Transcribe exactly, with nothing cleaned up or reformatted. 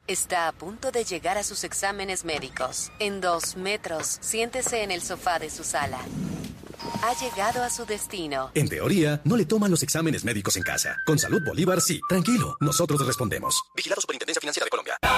Está a punto de llegar a sus exámenes médicos. En dos metros, siéntese en el sofá de su sala. Ha llegado a su destino. En teoría, no le toman los exámenes médicos en casa. Con Salud Bolívar, sí. Tranquilo, nosotros respondemos. Vigilado Superintendencia Financiera de Colombia.